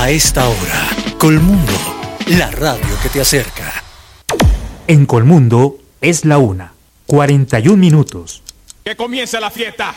A esta hora, Colmundo, la radio que te acerca. En Colmundo es la 1:41. ¡Que comience la fiesta!